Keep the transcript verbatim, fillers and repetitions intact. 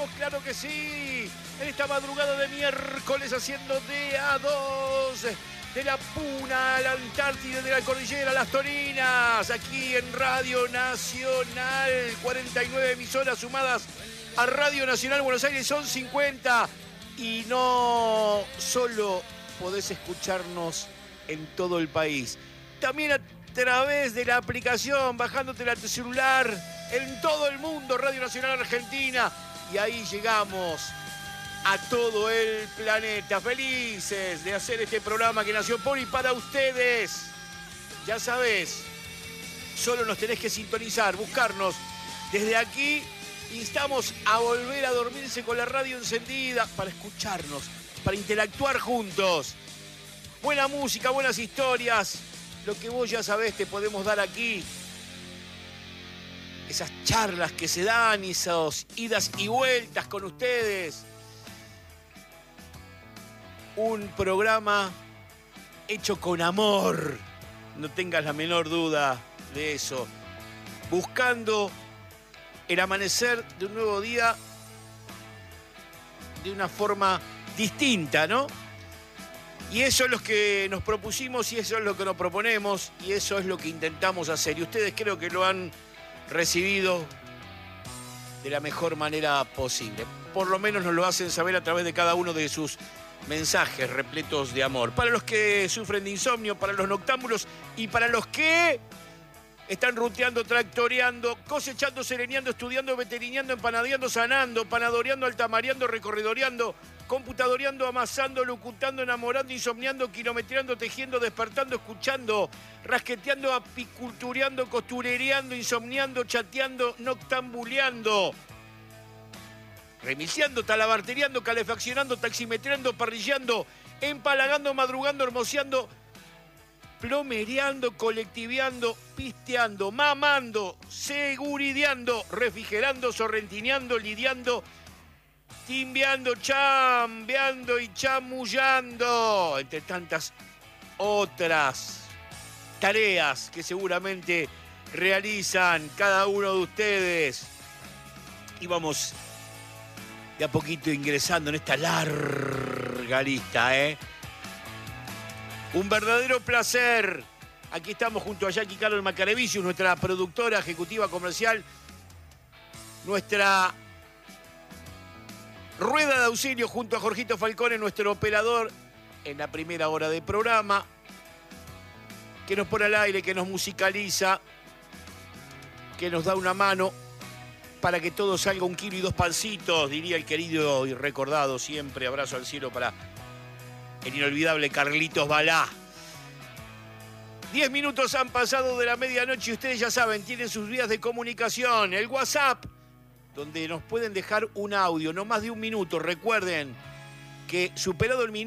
estamos, claro que sí. En esta madrugada de miércoles haciendo de a dos. De la Puna a la Antártida, de la Cordillera a las Torinas. Aquí en Radio Nacional. cuarenta y nueve emisoras sumadas a Radio Nacional Buenos Aires. Son cincuenta. Y no solo podés escucharnos en todo el país. También a través de la aplicación, bajándotela a tu celular, en todo el mundo, Radio Nacional Argentina. Y ahí llegamos a todo el planeta. Felices de hacer este programa que nació por y para ustedes. Ya sabés, solo nos tenés que sintonizar, buscarnos desde aquí. Instamos a volver a dormirse con la radio encendida para escucharnos, para interactuar juntos. Buena música, buenas historias. Lo que vos ya sabés te podemos dar aquí. Esas charlas que se dan, esas idas y vueltas con ustedes. Un programa hecho con amor. No tengas la menor duda de eso. Buscando el amanecer de un nuevo día de una forma distinta, ¿no? Y eso es lo que nos propusimos y eso es lo que nos proponemos y eso es lo que intentamos hacer. Y ustedes creo que lo han recibido de la mejor manera posible. Por lo menos nos lo hacen saber a través de cada uno de sus mensajes repletos de amor. Para los que sufren de insomnio, para los noctámbulos y para los que están ruteando, tractoreando, cosechando, sereneando, estudiando, veterineando, empanadeando, sanando, panadoreando, altamareando, recorridoreando, computadoreando, amasando, locutando, enamorando, insomniando, kilometreando, tejiendo, despertando, escuchando, rasqueteando, apicultureando, costurereando, insomniando, chateando, noctambuleando, remiciando, talabartereando, calefaccionando, taximetreando, parrillando, empalagando, madrugando, hermoseando, plomereando, colectiveando, pisteando, mamando, segurideando, refrigerando, sorrentineando, lidiando, timbeando, chambeando y chamullando, entre tantas otras tareas que seguramente realizan cada uno de ustedes. Y vamos de a poquito ingresando en esta larga lista, ¿eh? Un verdadero placer. Aquí estamos junto a Jackie Carol Macarevicius, nuestra productora ejecutiva comercial, nuestra rueda de auxilio junto a Jorgito Falcone, nuestro operador en la primera hora de programa, que nos pone al aire, que nos musicaliza, que nos da una mano para que todo salga un kilo y dos pancitos, diría el querido y recordado siempre, abrazo al cielo para el inolvidable Carlitos Balá. Diez minutos han pasado de la medianoche y ustedes ya saben, tienen sus vías de comunicación. El WhatsApp, donde nos pueden dejar un audio, no más de un minuto. Recuerden que superado el minuto,